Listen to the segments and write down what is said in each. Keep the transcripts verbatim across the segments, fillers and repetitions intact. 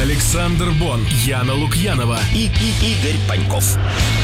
Александр Бон, Яна Лукьянова и, и Игорь Паньков.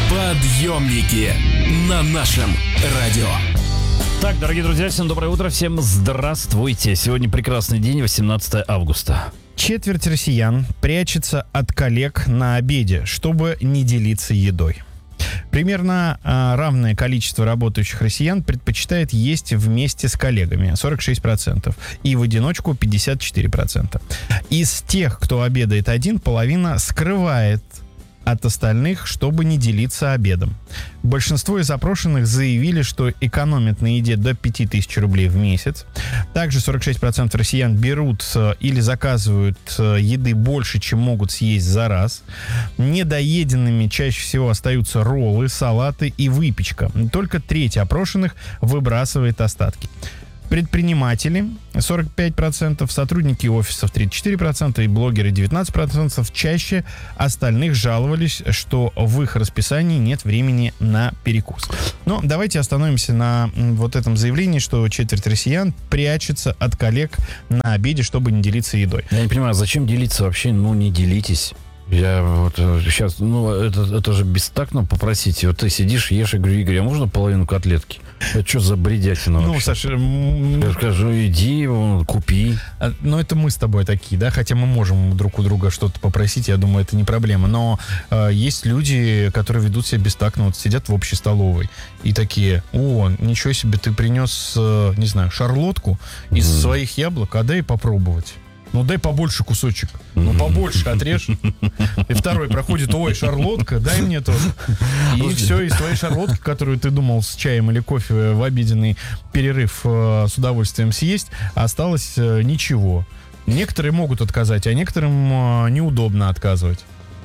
Подъемники на нашем радио. Так, дорогие друзья, всем доброе утро, всем здравствуйте. Сегодня прекрасный день, восемнадцатое августа. Четверть россиян прячется от коллег на обеде, чтобы не делиться едой. Примерно а, равное количество работающих россиян предпочитает есть вместе с коллегами, сорок шесть процентов, и в одиночку пятьдесят четыре процента. Из тех, кто обедает один, половина скрывает от остальных, чтобы не делиться обедом. Большинство из опрошенных заявили, что экономят на еде до пять тысяч рублей в месяц. Также сорок шесть процентов россиян берут или заказывают еды больше, чем могут съесть за раз. Недоеденными чаще всего остаются роллы, салаты и выпечка. Только треть опрошенных выбрасывает остатки. Предприниматели сорок пять процентов, сотрудники офисов тридцать четыре процента и блогеры девятнадцать процентов чаще остальных жаловались, что в их расписании нет времени на перекус. Но давайте остановимся на вот этом заявлении, что четверть россиян прячется от коллег на обеде, чтобы не делиться едой. Я не понимаю, зачем делиться вообще? Ну, не делитесь. Я вот сейчас, ну, это, это же бестактно попросить. Вот ты сидишь, ешь, и говорю, Игорь, а можно половину котлетки? Это что за бредятина вообще? Ну, Саша... Я скажу, иди, купи. А, ну, это мы с тобой такие, да? Хотя мы можем друг у друга что-то попросить, я думаю, это не проблема. Но э, есть люди, которые ведут себя бестактно, вот сидят в общей столовой и такие, о, ничего себе, ты принес, э, не знаю, шарлотку из mm. своих яблок, а дай попробовать. Ну, дай побольше кусочек. Ну, побольше отрежь. И второй проходит, ой, шарлотка, дай мне тоже. И все, из твоей шарлотки, которую ты думал с чаем или кофе в обеденный перерыв э, с удовольствием съесть, осталось э, ничего. Некоторые могут отказать, а некоторым э, неудобно отказывать.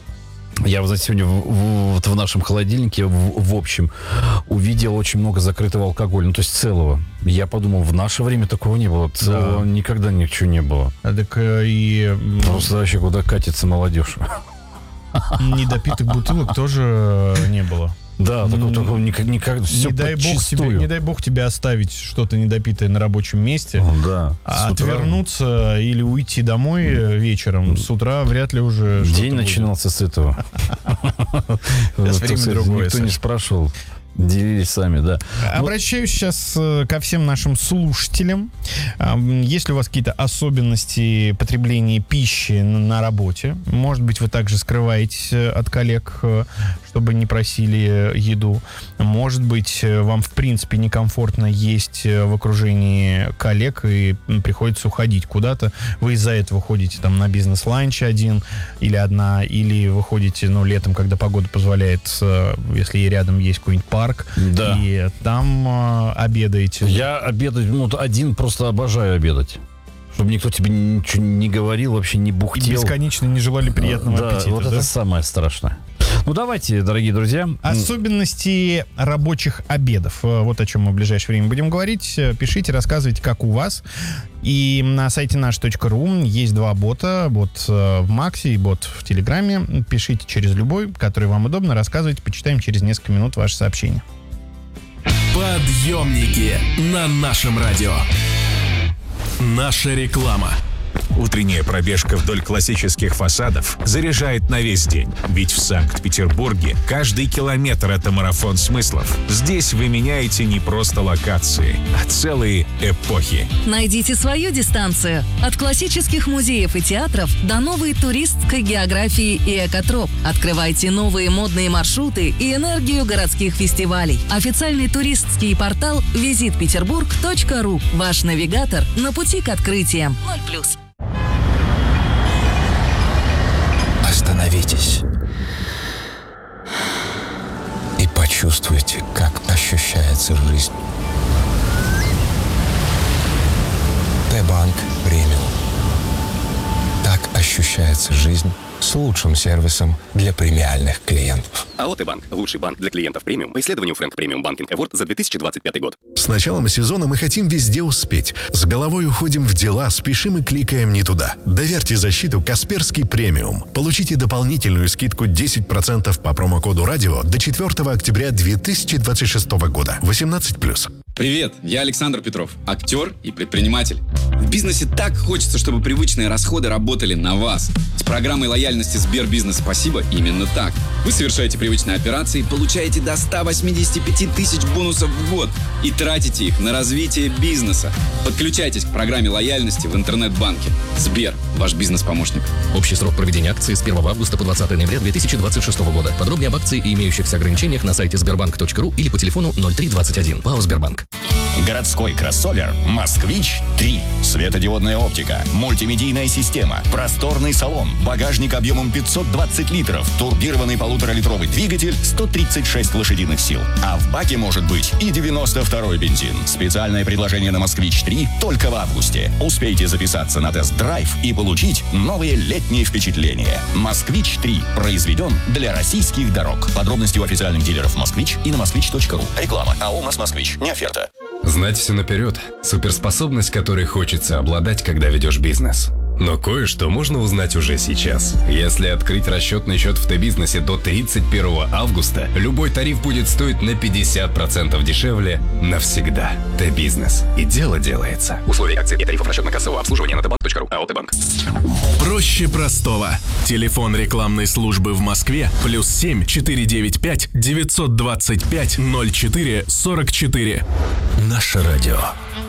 Я, вот, сегодня в, в, вот в нашем холодильнике, в, в общем, увидел очень много закрытого алкоголя, ну, то есть целого. Я подумал, в наше время такого не было. Целого да. Никогда ничего не было. А так и... Просто вообще куда катится молодежь. Недопитых бутылок тоже не было. Да, такого, такого никак, никак, все не дай, бог тебе, не дай бог тебе оставить что-то недопитое на рабочем месте, да, а отвернуться или уйти домой вечером. С утра вряд ли уже день начинался с этого. Сейчас время другое. Никто не спрашивал. Делились сами, да. Обращаюсь сейчас ко всем нашим слушателям. Есть ли у вас какие-то особенности потребления пищи на работе? Может быть, вы также скрываетесь от коллег, чтобы не просили еду. Может быть, вам в принципе некомфортно есть в окружении коллег и приходится уходить куда-то. Вы из-за этого ходите там на бизнес-ланч один или одна, или вы ходите, ну, летом, когда погода позволяет, если рядом есть какой-нибудь парк, да. И там э, обедаете. Я обедать, ну, один просто обожаю обедать. Чтобы никто тебе ничего не говорил, вообще не бухтел. И бесконечно не желали приятного да, аппетита. Вот да? это самое страшное. Ну, давайте, дорогие друзья. Особенности рабочих обедов. Вот о чем мы в ближайшее время будем говорить. Пишите, рассказывайте, как у вас. И на сайте наш точка ру есть два бота. Бот в Максе и бот в Телеграме. Пишите через любой, который вам удобно. Рассказывайте, почитаем через несколько минут ваше сообщение. Подъемники на нашем радио. Наша реклама. Утренняя пробежка вдоль классических фасадов заряжает на весь день. Ведь в Санкт-Петербурге каждый километр — это марафон смыслов. Здесь вы меняете не просто локации, а целые эпохи. Найдите свою дистанцию. От классических музеев и театров до новой туристской географии и экотроп. Открывайте новые модные маршруты и энергию городских фестивалей. Официальный туристский портал визит петербург точка ру. Ваш навигатор на пути к открытиям. ноль плюс. Остановитесь и почувствуйте, как ощущается жизнь. Т-банк премиум. Так ощущается жизнь с лучшим сервисом для премиальных клиентов. АО «Т-банк» – лучший банк для клиентов премиум по исследованию Frank Premium Banking Award за две тысячи двадцать пятый год. С началом сезона мы хотим везде успеть. С головой уходим в дела, спешим и кликаем не туда. Доверьте защиту «Касперский премиум». Получите дополнительную скидку десять процентов по промокоду «Радио» до четвёртого октября две тысячи двадцать шестого года. восемнадцать плюс. Привет, я Александр Петров, актер и предприниматель. В бизнесе так хочется, чтобы привычные расходы работали на вас. С программой лояльности Сбербизнес «Спасибо» именно так. Вы совершаете привычные операции, получаете до ста восьмидесяти пяти тысяч бонусов в год и тратите их на развитие бизнеса. Подключайтесь к программе лояльности в интернет-банке. Сбер, ваш бизнес-помощник. Общий срок проведения акции с первого августа по двадцатое ноября две тысячи двадцать шестого года. Подробнее об акции и имеющихся ограничениях на сайте сбербанк точка ру или по телефону ноль три двадцать один. ПАО «Сбербанк». Городской кроссовер «Москвич три». Светодиодная оптика, мультимедийная система, просторный салон, багажник объемом пятьсот двадцать литров, турбированный полуторалитровый двигатель, сто тридцать шесть лошадиных сил. А в баке может быть и девяносто второй бензин. Специальное предложение на «Москвич три» только в августе. Успейте записаться на тест-драйв и получить новые летние впечатления. «Москвич три» произведен для российских дорог. Подробности у официальных дилеров «Москвич» и на москвич точка ру. Реклама. А у нас «Москвич». Не оферта. Знать все наперед – суперспособность, которой хочется обладать, когда ведешь бизнес. Но кое-что можно узнать уже сейчас. Если открыть расчетный счет в Т-бизнесе до тридцать первого августа, любой тариф будет стоить на пятьдесят процентов дешевле навсегда. Т-бизнес. И дело делается. Условия акций и тарифов расчетно-кассового обслуживания на тэбанк точка ру. АО «Т-банк». Проще простого. Телефон рекламной службы в Москве плюс семь четыре девять пять девятьсот двадцать пять ноль четыре сорок четыре. Наше радио.